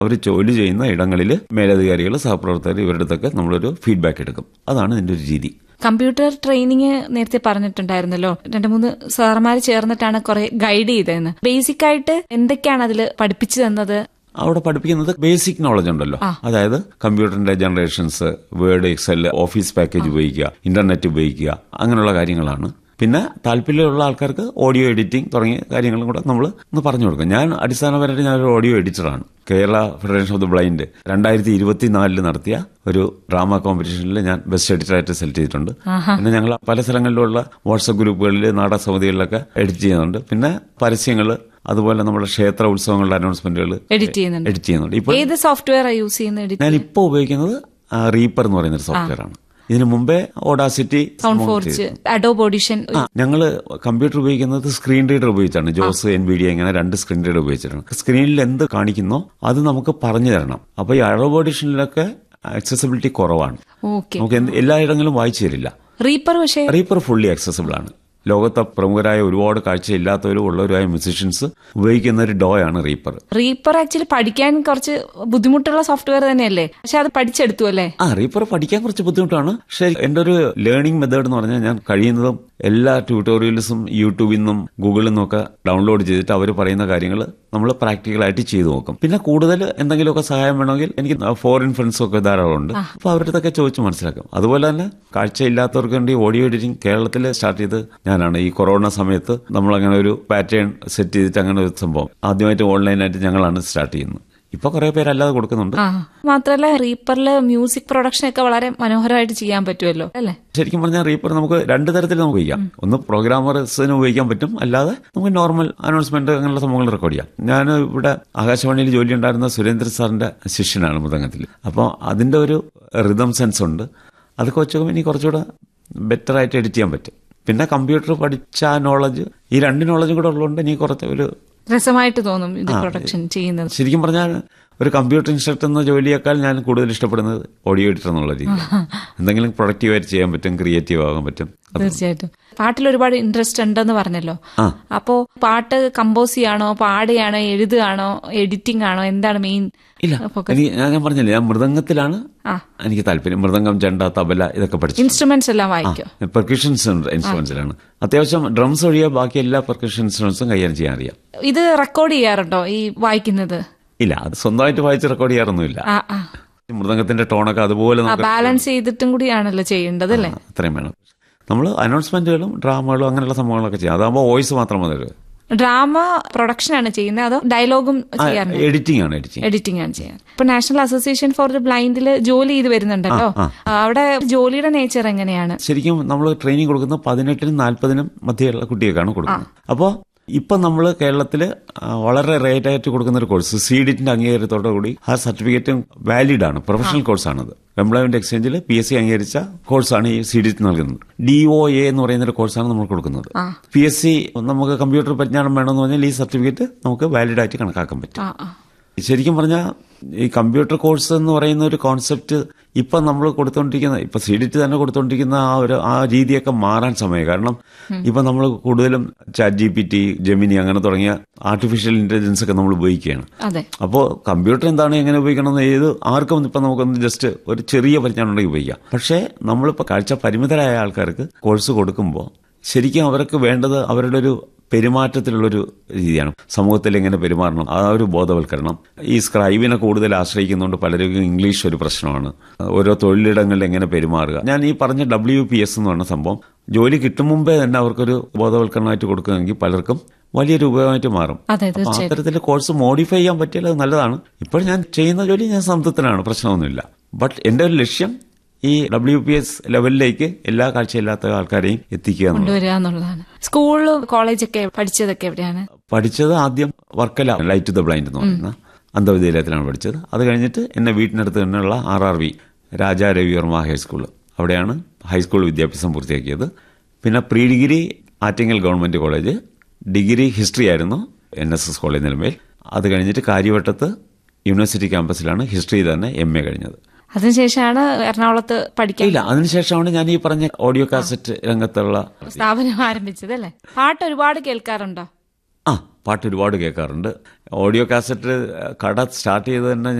അവർ ജോലി ചെയ്യുന്ന ഇടങ്ങളിൽ മേലധികാരികൾ, സഹപ്രവർത്തകർ ഇവരുടെ അടുത്തൊക്കെ നമ്മളൊരു ഫീഡ്ബാക്ക് എടുക്കും. അതാണ് ഇതിന്റെ ഒരു രീതി. കമ്പ്യൂട്ടർ ട്രെയിനിങ് നേരത്തെ പറഞ്ഞിട്ടുണ്ടായിരുന്നല്ലോ, 2-3 സാറുമാർ ചേർന്നിട്ടാണ് കുറെ ഗൈഡ് ചെയ്തതെന്ന്. ബേസിക് ആയിട്ട് എന്തൊക്കെയാണ് അതിൽ പഠിപ്പിച്ചു തന്നത്? അവിടെ പഠിപ്പിക്കുന്നത് ബേസിക് നോളജ് ഉണ്ടല്ലോ, അതായത് കമ്പ്യൂട്ടറിന്റെ generations, word, Excel, office package ഉപയോഗിക്കുക, ഇന്റർനെറ്റ് ഉപയോഗിക്കുക, അങ്ങനെയുള്ള കാര്യങ്ങളാണ്. പിന്നെ താല്പര്യമുള്ള ആൾക്കാർക്ക് ഓഡിയോ എഡിറ്റിംഗ് തുടങ്ങിയ കാര്യങ്ങളും കൂടെ നമ്മൾ ഒന്ന് പറഞ്ഞു കൊടുക്കും. ഞാൻ അടിസ്ഥാനപരമായിട്ട് ഞാനൊരു audio എഡിറ്ററാണ്. Kerala federation of the blind 2024 നടത്തിയ ഒരു ഡ്രാമ കോമ്പറ്റീഷനിൽ ഞാൻ ബെസ്റ്റ് എഡിറ്ററായിട്ട് സെലക്ട് ചെയ്തിട്ടുണ്ട്. പിന്നെ ഞങ്ങൾ പല സ്ഥലങ്ങളിലുള്ള വാട്സ്ആപ്പ് ഗ്രൂപ്പുകളിൽ, നാടക സമിതികളിലൊക്കെ എഡിറ്റ് ചെയ്യുന്നുണ്ട്. പിന്നെ പരസ്യങ്ങൾ, അതുപോലെ നമ്മുടെ ക്ഷേത്ര ഉത്സവങ്ങളുടെ അനൗൺസ്മെന്റുകൾ എഡിറ്റ് ചെയ്യുന്നുണ്ട്. ഇപ്പോൾ ഏത് സോഫ്റ്റ്വെയർ യൂസ് ചെയ്യുന്നത്? ഞാൻ ഇപ്പോൾ ഉപയോഗിക്കുന്നത് റീപ്പർ എന്ന് പറയുന്ന ഒരു സോഫ്റ്റ്വെയർ ആണ്. ഇതിനു മുമ്പേ ഓഡാസിറ്റി, സൗണ്ട്ഫോർജ്, അഡോബ് ഓഡിഷൻ. ഞങ്ങള് കമ്പ്യൂട്ടർ ഉപയോഗിക്കുന്നത് സ്ക്രീൻ റീഡർ ഉപയോഗിച്ചാണ്. ജോസ്, എൻവിഡിയ, ഇങ്ങനെ 2 സ്ക്രീൻ റീഡർ ഉപയോഗിച്ചിട്ടാണ്. സ്ക്രീനിൽ എന്ത് കാണിക്കുന്നോ അത് നമുക്ക് പറഞ്ഞു തരണം. അപ്പൊ ഈ അഡോബ് ഓഡിഷനിലൊക്കെ ആക്സസിബിലിറ്റി കുറവാണ്. നമുക്ക് എല്ലായിടങ്ങളിലും വായിച്ചു തരില്ല. റീപ്പർ ഫുള്ളി ആക്സസിബിൾ ആണ്. ലോകത്തെ പ്രമുഖരായ ഒരുപാട് കാഴ്ചയില്ലാത്തവരും ഉള്ളവരുമായ മ്യൂസീഷ്യൻസ് ഉപയോഗിക്കുന്ന ഒരു ഡോയാണ് റീപ്പർ. റീപ്പർ ആക്ച്വലി പഠിക്കാൻ കുറച്ച് ബുദ്ധിമുട്ടുള്ള സോഫ്റ്റ്വെയർ തന്നെയല്ലേ? പക്ഷെ അത് പഠിച്ചെടുത്തു അല്ലേ? റീപ്പർ പഠിക്കാൻ കുറച്ച് ബുദ്ധിമുട്ടാണ്. പക്ഷെ എന്റെ ഒരു ലേണിംഗ് മെത്തേഡ് എന്ന് പറഞ്ഞാൽ ഞാൻ കഴിയുന്നതും എല്ലാ ട്യൂട്ടോറിയൽസും യൂട്യൂബിൽ നിന്നും ഗൂഗിളിൽ നിന്നും ഒക്കെ ഡൗൺലോഡ് ചെയ്തിട്ട് അവർ പറയുന്ന കാര്യങ്ങൾ നമ്മൾ പ്രാക്ടിക്കലായിട്ട് ചെയ്തു നോക്കും. പിന്നെ കൂടുതൽ എന്തെങ്കിലുമൊക്കെ സഹായം വേണമെങ്കിൽ എനിക്ക് ഫോറിൻ ഫ്രണ്ട്സും ഒക്കെ ധാരാളമുണ്ട്. അപ്പൊ അവരുടെ അടുത്തൊക്കെ ചോദിച്ച് മനസ്സിലാക്കും. അതുപോലെ തന്നെ കാഴ്ചയില്ലാത്തവർക്ക് വേണ്ടി ഓഡിയോ എഡിറ്റിംഗ് കേരളത്തിൽ സ്റ്റാർട്ട് ചെയ്ത് ഞാനാണ്. ഈ കൊറോണ സമയത്ത് നമ്മളങ്ങനെ ഒരു പാറ്റേൺ സെറ്റ് ചെയ്തിട്ട് അങ്ങനെ ഒരു സംഭവം ആദ്യമായിട്ട് ഓൺലൈനായിട്ട് ഞങ്ങളാണ് സ്റ്റാർട്ട് ചെയ്യുന്നത്. ഇപ്പൊ കുറെ പേര് അല്ലാതെ കൊടുക്കുന്നുണ്ട്. മാത്രമല്ല റീപ്പറില് മ്യൂസിക് പ്രൊഡക്ഷൻ ഒക്കെ വളരെ മനോഹരമായിട്ട് ചെയ്യാൻ പറ്റുമല്ലോ അല്ലേ? ശരിക്കും പറഞ്ഞാൽ റീപ്പർ നമുക്ക് 2 തരത്തിൽ നമുക്ക് ഉപയോഗിക്കാം. ഒന്ന് പ്രോഗ്രാമേഴ്സിന് ഉപയോഗിക്കാൻ പറ്റും, അല്ലാതെ നമുക്ക് നോർമൽ അനൗൺസ്മെന്റ് അങ്ങനെയുള്ള സംഭവങ്ങൾ റെക്കോർഡ് ചെയ്യാം. ഞാൻ ഇവിടെ ആകാശവാണിയിൽ ജോലി ഉണ്ടായിരുന്ന സുരേന്ദ്ര സാറിന്റെ ശിഷ്യനാണ് മൃദംഗത്തിൽ. അപ്പോൾ അതിന്റെ ഒരു റിതം സെൻസ് ഉണ്ട്. അതൊക്കെ വെച്ച് ഇനി കുറച്ചുകൂടെ ബെറ്റർ ആയിട്ട് എഡിറ്റ് ചെയ്യാൻ പറ്റും. പിന്നെ കമ്പ്യൂട്ടർ പഠിച്ച നോളജ്, ഈ 2 നോളജും കൂടെ ഉള്ളതുകൊണ്ട് ഇനി കുറച്ച് ഒരു രസമായിട്ട് തോന്നും ഇത് പ്രൊഡക്ഷൻ ചെയ്യുന്നത്. ശരിക്കും പറഞ്ഞാൽ ഒരു കമ്പ്യൂട്ടർ ഇൻസ്ട്രക്ടർ എന്ന ജോലിയേക്കാൾ ഞാൻ കൂടുതൽ ഇഷ്ടപ്പെടുന്നത് ഓഡിയോ എഡിറ്റർ എന്നുള്ള രീതി. എന്തെങ്കിലും പ്രൊഡക്റ്റീവായിട്ട് ചെയ്യാൻ പറ്റും, ക്രിയേറ്റീവ് ആകാൻ പറ്റും. തീർച്ചയായിട്ടും. പാട്ടിൽ ഒരുപാട് ഇൻട്രസ്റ്റ് ഉണ്ടെന്ന് പറഞ്ഞല്ലോ. അപ്പോ പാട്ട് കമ്പോസ് ചെയ്യാണോ, പാടുകയാണോ, എഴുതുകയാണോ, എഡിറ്റിംഗ് ആണോ, എന്താണ് മെയിൻ? ഇല്ല, ഞാൻ പറഞ്ഞില്ലേ, ഞാൻ മൃദംഗത്തിലാണ് എനിക്ക് താല്പര്യം. മൃദംഗം, ചെണ്ട, തബല ഇതൊക്കെ പഠിച്ചു. ഇൻസ്ട്രുമെന്റ്സ് എല്ലാം വായിക്കും. പെർക്കഷൻ ഇൻസ്ട്രുമെന്റ്സിലാണ്. അത്യാവശ്യം ഡ്രംസ് ഒഴികെ ബാക്കി എല്ലാ പെർക്കഷൻ ഇൻസ്ട്രുമെന്റ്സും കൈകാര്യം ചെയ്യാൻ അറിയാം. ഇത് റെക്കോർഡ് ചെയ്യാറുണ്ടോ ഈ വായിക്കുന്നത്? ഇല്ല, അത് സ്വന്തമായിട്ട് വായിച്ച് റെക്കോർഡ് ചെയ്യാറൊന്നുമില്ല. മൃദംഗത്തിന്റെ ടോണൊക്കെ അതുപോലെ ബാലൻസ് ചെയ്തിട്ടും കൂടിയാണല്ലോ ചെയ്യേണ്ടത് അല്ലേ? അത്രയും വേണം. നമ്മൾ അനൗൺസ്മെന്റുകളും ഡ്രാമകളും അങ്ങനെയുള്ള സംഭവങ്ങളൊക്കെ ചെയ്യാം. അതാകുമ്പോൾ വോയിസ് മാത്രം മതി. ഡ്രാമ പ്രൊഡക്ഷൻ ആണ് ചെയ്യുന്നത് അതോ ഡയലോഗും ചെയ്യാറുണ്ട്? എഡിറ്റിംഗ് ആണ് ചെയ്യാൻ. ഇപ്പൊ നാഷണൽ അസോസിയേഷൻ ഫോർ ദി ബ്ലൈൻഡില് ജോലി ചെയ്ത് വരുന്നുണ്ടല്ലോ, അവിടെ ജോലിയുടെ നേച്ചർ എങ്ങനെയാണ്? ശരിക്കും നമ്മൾ ട്രെയിനിങ് കൊടുക്കുന്നത് 18-നും 40-നും മധ്യയുള്ള കുട്ടികൾക്കാണ് കൊടുക്കുന്നത്. അപ്പോൾ ഇപ്പൊ നമ്മൾ കേരളത്തിൽ വളരെ റേറ്റ് ആയിട്ട് കൊടുക്കുന്ന ഒരു കോഴ്സ് CDITന്റെ അംഗീകാരത്തോടു കൂടി ആ സർട്ടിഫിക്കറ്റ് വാലിഡ് ആണ്, പ്രൊഫഷണൽ കോഴ്സാണത്. എംപ്ലോയ്മെന്റ് എക്സ്ചേഞ്ചിൽ PSC അംഗീകരിച്ച കോഴ്സാണ് ഈ CDIT നൽകുന്നത്. DOA എന്ന് പറയുന്ന ഒരു കോഴ്സാണ് നമ്മൾ കൊടുക്കുന്നത്. PSC നമുക്ക് കമ്പ്യൂട്ടർ പരിജ്ഞാനം വേണമെന്ന് പറഞ്ഞാൽ ഈ സർട്ടിഫിക്കറ്റ് നമുക്ക് വാലിഡ് ആയിട്ട് കണക്കാക്കാൻ പറ്റും. ശരിക്കും പറഞ്ഞാൽ ഈ കമ്പ്യൂട്ടർ കോഴ്സ് എന്ന് പറയുന്ന ഒരു കോൺസെപ്റ്റ് ഇപ്പൊ നമ്മൾ കൊടുത്തോണ്ടിരിക്കുന്ന, ഇപ്പൊ CDIT തന്നെ കൊടുത്തോണ്ടിരിക്കുന്ന ആ രീതിയൊക്കെ മാറാൻ സമയം. കാരണം ഇപ്പൊ നമ്മൾ കൂടുതലും ChatGPT, ജെമിനി അങ്ങനെ തുടങ്ങിയ ആർട്ടിഫിഷ്യൽ ഇന്റലിജൻസ് ഒക്കെ നമ്മൾ ഉപയോഗിക്കുകയാണ്. അപ്പോൾ കമ്പ്യൂട്ടർ എന്താണ്, എങ്ങനെ ഉപയോഗിക്കണം എന്ന് ഏത് ആർക്കും ഇപ്പൊ നമുക്കൊന്ന് ജസ്റ്റ് ഒരു ചെറിയ പരിജ്ഞാനം ഉണ്ടെങ്കിൽ ഉപയോഗിക്കാം. പക്ഷേ നമ്മളിപ്പോൾ കാഴ്ച പരിമിതരായ ആൾക്കാർക്ക് കോഴ്സ് കൊടുക്കുമ്പോൾ ശരിക്കും അവർക്ക് വേണ്ടത് അവരുടെ ഒരു പെരുമാറ്റത്തിലുള്ളൊരു രീതിയാണ്. സമൂഹത്തിൽ എങ്ങനെ പെരുമാറണം, ആ ഒരു ബോധവൽക്കരണം. ഈ സ്ക്രൈബിനെ കൂടുതൽ ആശ്രയിക്കുന്നതുകൊണ്ട് പലർക്കും ഇംഗ്ലീഷ് ഒരു പ്രശ്നമാണ്. ഓരോ തൊഴിലിടങ്ങളിൽ എങ്ങനെ പെരുമാറുക. ഞാൻ ഈ പറഞ്ഞ WPS എന്ന് പറഞ്ഞ സംഭവം ജോലി കിട്ടും മുമ്പേ തന്നെ അവർക്കൊരു ബോധവൽക്കരണമായിട്ട് കൊടുക്കുകയാണെങ്കിൽ പലർക്കും വലിയൊരു ഉപയോഗമായിട്ട് മാറും. അത്തരത്തിൽ കോഴ്സ് മോഡിഫൈ ചെയ്യാൻ പറ്റിയാൽ അത് നല്ലതാണ്. ഇപ്പോൾ ഞാൻ ചെയ്യുന്ന ജോലി ഞാൻ സംതൃപ്തനാണ്, പ്രശ്നമൊന്നുമില്ല. ബട്ട് എന്റെ ഒരു ലക്ഷ്യം ഈ WPS ലെവലിലേക്ക് എല്ലാ കാഴ്ചയില്ലാത്ത ആൾക്കാരെയും എത്തിക്കുക എന്നുള്ളതാണ്. സ്കൂള്, കോളേജൊക്കെ പഠിച്ചതൊക്കെ എവിടെയാണ്? പഠിച്ചത് ആദ്യം Varkala light to the blind എന്ന് പറയുന്ന അന്ധവിദ്യാലയത്തിലാണ് പഠിച്ചത്. അത് കഴിഞ്ഞിട്ട് എന്നെ വീട്ടിനടുത്ത് തന്നെയുള്ള RRV രാജാ രവിവർമ്മ ഹൈസ്കൂൾ, അവിടെയാണ് ഹൈസ്കൂൾ വിദ്യാഭ്യാസം പൂർത്തിയാക്കിയത്. പിന്നെ pre degree Attingal government college, degree history ആയിരുന്നു NSS കോളേജ് നിലമേൽ. അത് കഴിഞ്ഞിട്ട് കാര്യവട്ടത്ത് യൂണിവേഴ്സിറ്റി ക്യാമ്പസിലാണ് ഹിസ്റ്ററി തന്നെ MA കഴിഞ്ഞത്. അതിനുശേഷമാണ് എറണാകുളത്ത് പഠിക്കാൻ? ഇല്ല, അതിനുശേഷമാണ് ഞാൻ ഈ പറഞ്ഞ ഓഡിയോ കാസറ്റ് രംഗത്തുള്ള സ്ഥാപനം ആരംഭിച്ചത് അല്ലേ? പാട്ട് ഒരുപാട് കേൾക്കാറുണ്ടോ? പാട്ട് ഒരുപാട് കേൾക്കാറുണ്ട്. ഓഡിയോ കാസറ്റ് കട സ്റ്റാർട്ട് ചെയ്ത് തന്നെ